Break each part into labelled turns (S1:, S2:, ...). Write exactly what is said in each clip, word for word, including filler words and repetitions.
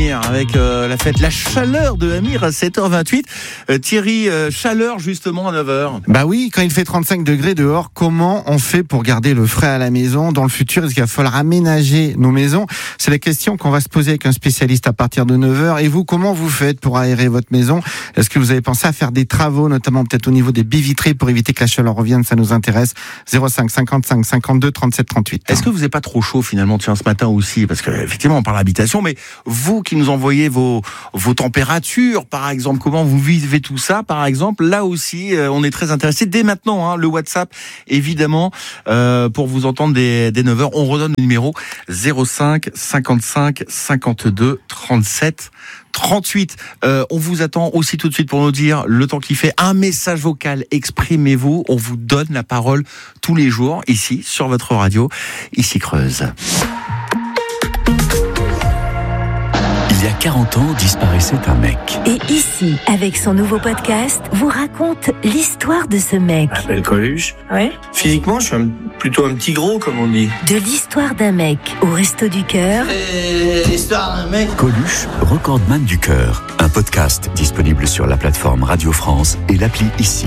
S1: Amir avec euh, la fête La Chaleur de Amir à sept heures vingt-huit. Euh, Thierry, euh, chaleur justement à neuf heures.
S2: Bah oui, quand il fait trente-cinq degrés dehors, comment on fait pour garder le frais à la maison? Dans le futur, est-ce qu'il va falloir aménager nos maisons? C'est la question qu'on va se poser avec un spécialiste à partir de neuf heures. Et vous, comment vous faites pour aérer votre maison? Est-ce que vous avez pensé à faire des travaux, notamment peut-être au niveau des baies vitrées pour éviter que la chaleur revienne? Ça nous intéresse. zéro cinq cinquante-cinq cinquante-deux trente-sept trente-huit.
S1: Est-ce que vous n'avez pas trop chaud finalement, tiens, ce matin aussi? Parce que effectivement, on parle d'habitation, mais vous qui nous envoyez vos, vos températures, par exemple, comment vous vivez tout ça, par exemple, là aussi, euh, on est très intéressés dès maintenant, hein, le WhatsApp, évidemment, euh, pour vous entendre dès, dès neuf heures. On redonne le numéro zéro cinq cinquante-cinq cinquante-deux trente-sept trente-huit. Euh, on vous attend aussi tout de suite pour nous dire le temps qu'il fait. Un message vocal, exprimez-vous. On vous donne la parole tous les jours, ici, sur votre radio, ici Creuse.
S3: Il y a quarante ans, disparaissait un mec.
S4: Et ici, avec son nouveau podcast, vous raconte l'histoire de ce mec.
S5: Je m'appelle Coluche.
S4: Ouais.
S5: Physiquement, je suis un, plutôt un petit gros, comme on dit.
S4: De l'histoire d'un mec au Resto du Cœur.
S5: Et l'histoire d'un mec.
S3: Coluche, recordman du cœur. Un podcast disponible sur la plateforme Radio France et l'appli Ici.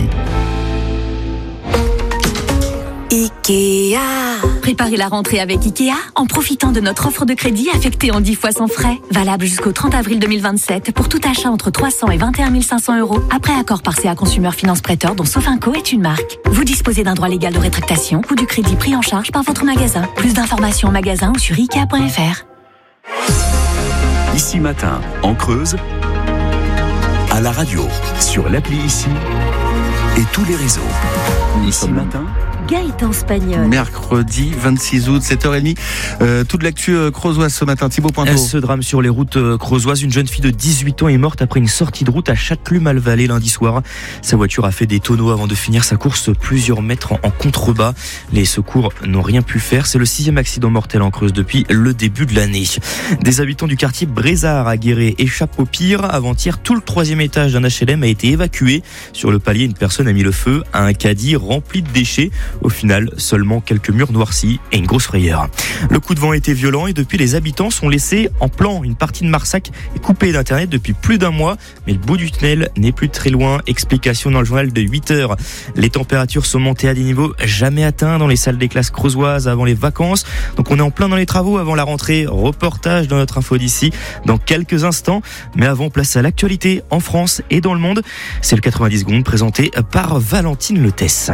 S4: Ikea.
S6: Préparez la rentrée avec Ikea en profitant de notre offre de crédit affectée en dix fois sans frais. Valable jusqu'au trente avril deux mille vingt-sept pour tout achat entre trois cents et vingt et un mille cinq cents euros. Après accord par C A Consumer Finance Prêteur dont Sofinco est une marque. Vous disposez d'un droit légal de rétractation ou du crédit pris en charge par votre magasin. Plus d'informations en magasin ou sur ikea point f r.
S3: Ici matin, en Creuse, à la radio, sur l'appli Ici et tous les réseaux. Ici matin,
S4: Gaëtan Spagnol.
S1: Mercredi vingt-six août, sept heures trente. Euh, toute l'actu euh, creusoise ce matin. Thibaut Pointeau.
S7: Ce drame sur les routes euh, creusoises. Une jeune fille de dix-huit ans est morte après une sortie de route à Châtelume-Malvalais lundi soir. Sa voiture a fait des tonneaux avant de finir sa course plusieurs mètres en, en contrebas. Les secours n'ont rien pu faire. C'est le sixième accident mortel en Creuse depuis le début de l'année. Des habitants du quartier Brézard à Guéret échappent au pire. Avant-hier, tout le troisième étage d'un H L M a été évacué. Sur le palier, une personne a mis le feu à un caddie rempli de déchets. Au final, seulement quelques murs noircis et une grosse frayeur. Le coup de vent était violent et depuis, les habitants sont laissés en plan. Une partie de Marsac est coupée d'Internet depuis plus d'un mois, mais le bout du tunnel n'est plus très loin. Explication dans le journal de huit heures. Les températures sont montées à des niveaux jamais atteints dans les salles des classes creusoises avant les vacances. Donc on est en plein dans les travaux avant la rentrée. Reportage dans notre info d'ici dans quelques instants. Mais avant, place à l'actualité en France et dans le monde. C'est le quatre-vingt-dix secondes présenté par Valentine Letesse.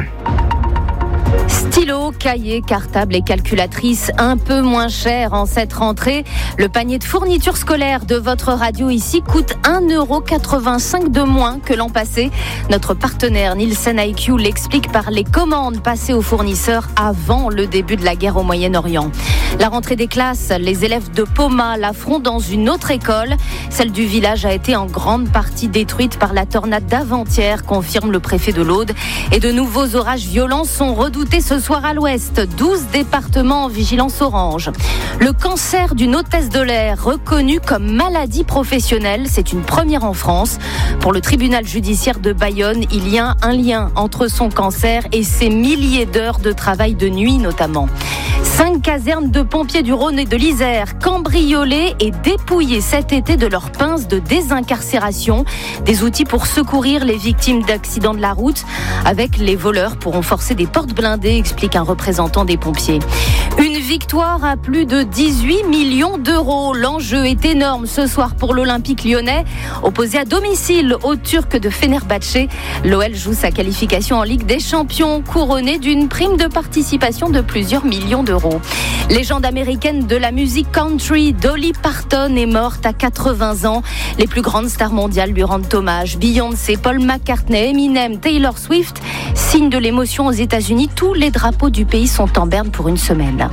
S8: Stylo, cahier, cartable et calculatrice un peu moins cher en cette rentrée. Le panier de fournitures scolaires de votre radio ici coûte un euro quatre-vingt-cinq de moins que l'an passé. Notre partenaire Nielsen I Q l'explique par les commandes passées aux fournisseurs avant le début de la guerre au Moyen-Orient. La rentrée des classes, les élèves de Poma l'affrontent dans une autre école. Celle du village a été en grande partie détruite par la tornade d'avant-hier, confirme le préfet de l'Aude. Et de nouveaux orages violents sont redoutés ce soir à l'ouest. douze départements en vigilance orange. Le cancer d'une hôtesse de l'air reconnu comme maladie professionnelle, c'est une première en France. Pour le tribunal judiciaire de Bayonne, il y a un lien entre son cancer et ses milliers d'heures de travail de nuit notamment. Cinq casernes de pompiers du Rhône et de l'Isère cambriolées et dépouillées cet été de leurs pinces de désincarcération. Des outils pour secourir les victimes d'accidents de la route. Avec les voleurs pourront forcer des portes blindées, explique un représentant des pompiers. Une victoire à plus de dix-huit millions d'euros. L'enjeu est énorme ce soir pour l'Olympique lyonnais. Opposé à domicile aux Turcs de Fenerbahçe, l'O L joue sa qualification en Ligue des Champions, couronnée d'une prime de participation de plusieurs millions d'euros. Légende américaine de la musique country, Dolly Parton est morte à quatre-vingts ans. Les plus grandes stars mondiales lui rendent hommage. Beyoncé, Paul McCartney, Eminem, Taylor Swift. Signe de l'émotion aux États-Unis, tous les drapeaux du pays sont en berne pour une semaine.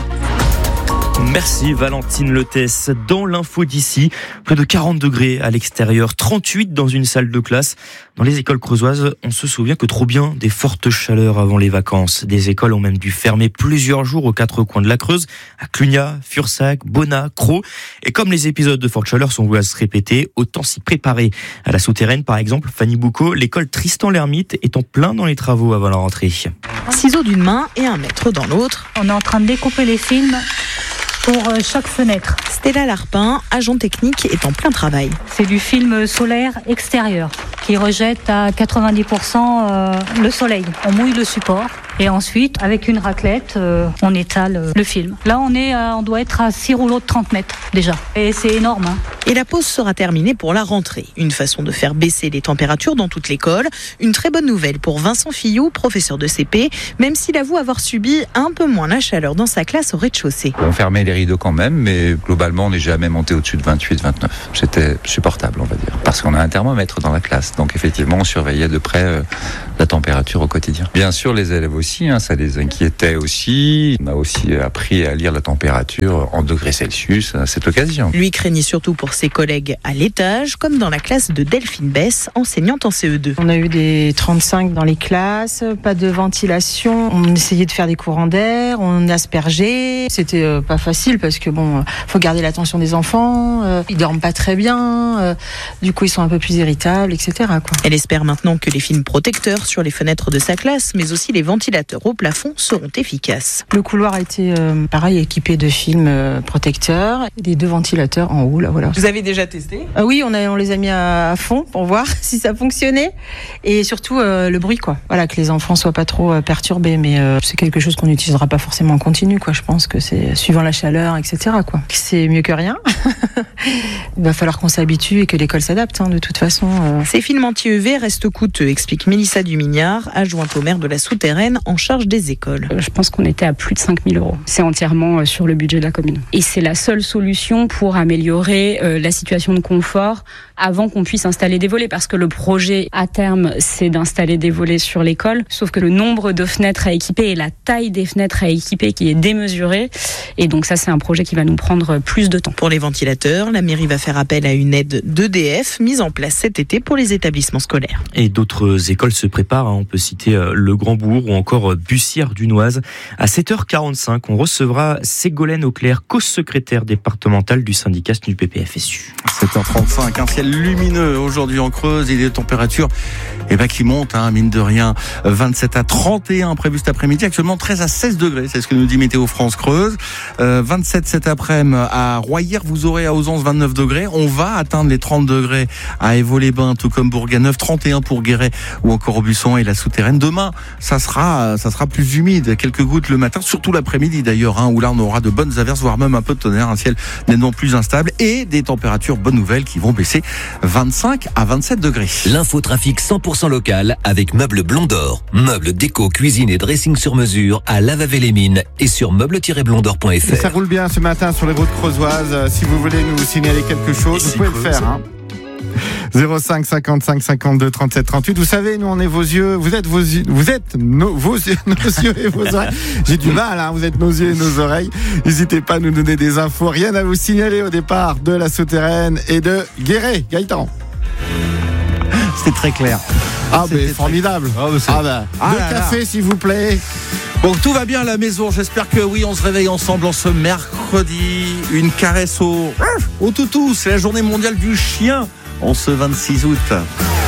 S7: Merci Valentine Letesse. Dans l'info d'ici, plus de quarante degrés à l'extérieur, trente-huit dans une salle de classe. Dans les écoles creusoises, on se souvient que trop bien des fortes chaleurs avant les vacances. Des écoles ont même dû fermer plusieurs jours aux quatre coins de la Creuse, à Clunia, Fursac, Bonnat, Crau. Et comme les épisodes de forte chaleur sont voués à se répéter, autant s'y préparer. À la Souterraine, par exemple, Fanny Boucaud, l'école Tristan l'Hermite est en plein dans les travaux avant la rentrée.
S9: Ciseaux d'une main et un mètre dans l'autre.
S10: On est en train de découper les films
S9: pour chaque fenêtre.
S10: Stella Larpin, agent technique, est en plein travail.
S9: C'est du film solaire extérieur qui rejette à quatre-vingt-dix pour cent le soleil. On mouille le support. Et ensuite, avec une raclette, euh, on étale le film. Là, on, est, euh, on doit être à six rouleaux de trente mètres déjà. Et c'est énorme. Hein.
S10: Et la pause sera terminée pour la rentrée. Une façon de faire baisser les températures dans toute l'école. Une très bonne nouvelle pour Vincent Fillou, professeur de C P, même s'il avoue avoir subi un peu moins la chaleur dans sa classe au rez-de-chaussée.
S11: On fermait les rideaux quand même, mais globalement, on n'est jamais monté au-dessus de vingt-huit vingt-neuf. C'était supportable, on va dire. Parce qu'on a un thermomètre dans la classe. Donc effectivement, on surveillait de près euh, la température au quotidien. Bien sûr, les élèves aussi, hein, ça les inquiétait aussi. On a aussi appris à lire la température en degrés Celsius à cette occasion.
S10: Lui craignait surtout pour ses collègues à l'étage, comme dans la classe de Delphine Bess, enseignante en C E deux.
S12: On a eu des trente-cinq dans les classes, pas de ventilation. On essayait de faire des courants d'air, on aspergeait. C'était euh, pas facile parce que bon, faut garder l'attention des enfants. Euh, ils dorment pas très bien. Euh, du coup, ils sont un peu plus irritables, et cetera quoi.
S10: Elle espère maintenant que les films protecteurs sur les fenêtres de sa classe, mais aussi les ventilateurs au plafond seront efficaces.
S12: Le couloir a été euh, pareil équipé de films euh, protecteurs, des deux ventilateurs en haut là voilà.
S10: Vous avez déjà testé ?
S12: Ah oui, on a on les a mis à, à fond pour voir si ça fonctionnait et surtout euh, le bruit quoi. Voilà, que les enfants soient pas trop euh, perturbés, mais euh, c'est quelque chose qu'on n'utilisera pas forcément en continu quoi. Je pense que c'est suivant la chaleur, et cetera quoi. C'est mieux que rien. Il va falloir qu'on s'habitue et que l'école s'adapte hein, de toute façon. Euh...
S10: Ces films anti-U V restent coûteux, explique Mélissa Dumignard, adjointe au maire de la Souterraine en charge des écoles.
S13: Je pense qu'on était à plus de cinq mille euros. C'est entièrement sur le budget de la commune. Et c'est la seule solution pour améliorer euh, la situation de confort avant qu'on puisse installer des volets. Parce que le projet à terme, c'est d'installer des volets sur l'école. Sauf que le nombre de fenêtres à équiper et la taille des fenêtres à équiper qui est démesurée. Et donc ça, c'est un projet qui va nous prendre plus de temps.
S10: Pour les ventilateurs, la mairie va faire appel à une aide d'E D F mise en place cet été pour les établissements scolaires.
S7: Et d'autres écoles se préparent. On peut citer le Grand-Bourg ou encore Bussière-Dunoise. À sept heures quarante-cinq, on recevra Ségolène Auclair, co-secrétaire départementale du syndicat S N U P P F S U.
S1: sept heures trente-cinq, un ciel lumineux aujourd'hui en Creuse et des températures eh ben, qui montent, hein, mine de rien. vingt-sept à trente et un prévu cet après-midi, actuellement treize à seize degrés, c'est ce que nous dit Météo France Creuse. Euh, vingt-sept cet après-midi à Royer, vous aurez à Ausence vingt-neuf degrés. On va atteindre les trente degrés à Évaux-les-Bains, tout comme Bourganeuf, trente et un pour Guéret ou encore Aubusson et la Souterraine. Demain, ça sera, ça sera plus humide, quelques gouttes le matin, surtout l'après-midi d'ailleurs, hein, où là on aura de bonnes averses, voire même un peu de tonnerre, un ciel nettement plus instable et des températures, bonne nouvelle, qui vont baisser vingt-cinq à vingt-sept degrés.
S3: L'infotrafic cent pour cent local avec Meubles Blondor. Meubles déco, cuisine et dressing sur mesure à Lavavé-les-Mines et sur meubles tiret blondor point f r.
S2: Ça roule bien ce matin sur les routes creusoises. Si vous voulez nous signaler quelque chose, vous pouvez le faire. Hein. zéro cinq cinquante-cinq cinquante-deux trente-sept trente-huit. Vous savez, nous on est vos yeux, vous êtes vos yeux, vous êtes nos, vos yeux, nos yeux et vos oreilles. J'ai du mal, hein, vous êtes nos yeux et nos oreilles. N'hésitez pas à nous donner des infos. Rien à vous signaler au départ de la Souterraine et de Guéret. Gaëtan.
S1: C'était très clair.
S2: Ah, mais formidable.
S1: Ah, bah,
S2: ah, bah,
S1: ah,
S2: deux
S1: là,
S2: cafés,
S1: là.
S2: S'il vous plaît.
S1: Bon, tout va bien à la maison. J'espère que oui, on se réveille ensemble en ce mercredi. Une caresse au, au toutou. C'est la journée mondiale du chien en ce vingt-six août.